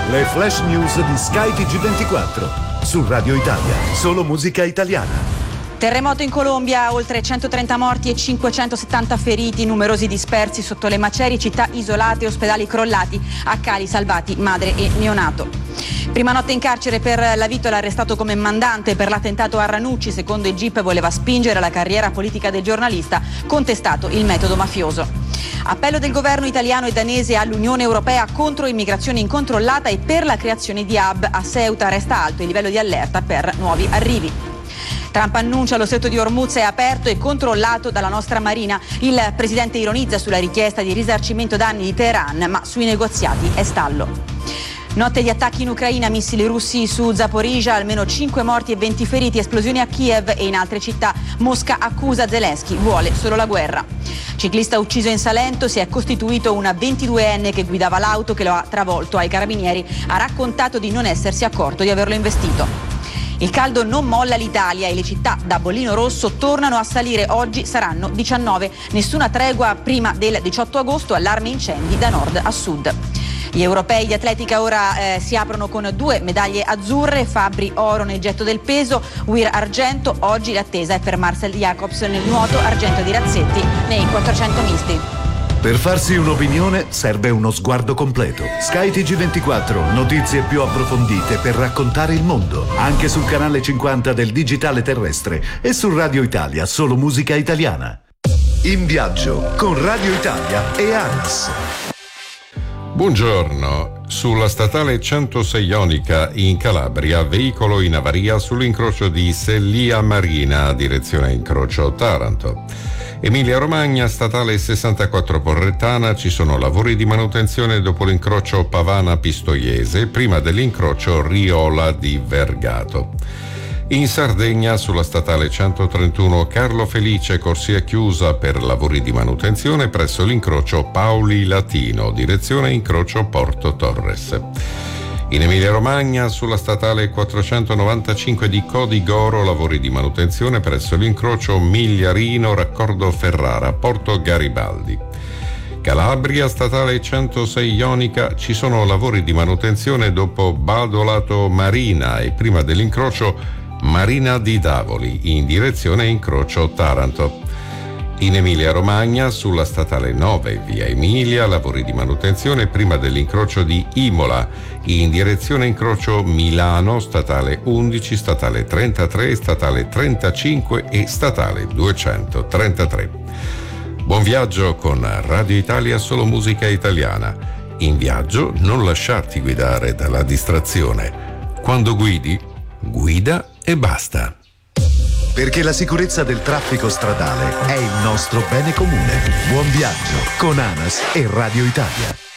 Le flash news di Sky TG24. Su Radio Italia, solo musica italiana. Terremoto in Colombia, oltre 130 morti e 570 feriti, numerosi dispersi sotto le macerie, città isolate, ospedali crollati, a Cali salvati madre e neonato. Prima notte in carcere per la Vitola, arrestato come mandante per l'attentato a Ranucci. Secondo il GIP voleva spingere la carriera politica del giornalista, contestato il metodo mafioso. Appello del governo italiano e danese all'Unione Europea contro immigrazione incontrollata e per la creazione di hub a Ceuta. Resta alto il livello di allerta per nuovi arrivi. Trump annuncia lo stretto di Hormuz è aperto e controllato dalla nostra marina. Il presidente ironizza sulla richiesta di risarcimento danni di Teheran, ma sui negoziati è stallo. Notte di attacchi in Ucraina, missili russi su Zaporizhzhia, almeno 5 morti e 20 feriti, esplosioni a Kiev e in altre città. Mosca accusa Zelensky, vuole solo la guerra. Ciclista ucciso in Salento, si è costituito una 22enne che guidava l'auto che lo ha travolto. Ai carabinieri ha raccontato di non essersi accorto di averlo investito. Il caldo non molla l'Italia e le città da bollino rosso tornano a salire. Oggi saranno 19. Nessuna tregua prima del 18 agosto, allarme incendi da nord a sud. Gli europei di atletica ora si aprono con 2 medaglie azzurre, Fabbri oro nel getto del peso, Weir argento. Oggi l'attesa è per Marcel Jacobs nel nuoto, argento di Razzetti nei 400 misti. Per farsi un'opinione serve uno sguardo completo. Sky TG24, notizie più approfondite per raccontare il mondo. Anche sul canale 50 del digitale terrestre e su Radio Italia, solo musica italiana. In viaggio con Radio Italia e ANAS. Buongiorno. Sulla statale 106 Ionica in Calabria, veicolo in avaria sull'incrocio di Sellia Marina, direzione incrocio Taranto. Emilia Romagna, statale 64 Porrettana, ci sono lavori di manutenzione dopo l'incrocio Pavana Pistoiese, prima dell'incrocio Riola di Vergato. In Sardegna, sulla statale 131 Carlo Felice, corsia chiusa per lavori di manutenzione presso l'incrocio Paoli Latino, direzione incrocio Porto Torres. In Emilia Romagna, sulla statale 495 di Codigoro, lavori di manutenzione presso l'incrocio Migliarino Raccordo Ferrara, Porto Garibaldi. Calabria, statale 106 Ionica, ci sono lavori di manutenzione dopo Badolato Marina e prima dell'incrocio Marina di Davoli, in direzione incrocio Taranto. In Emilia Romagna, sulla statale 9 via Emilia, lavori di manutenzione prima dell'incrocio di Imola, in direzione incrocio Milano, statale 11, statale 33, statale 35 e statale 233. Buon viaggio con Radio Italia, solo musica italiana. In viaggio non lasciarti guidare dalla distrazione. Quando guidi, guida e basta. Perché la sicurezza del traffico stradale è il nostro bene comune. Buon viaggio con ANAS e Radio Italia.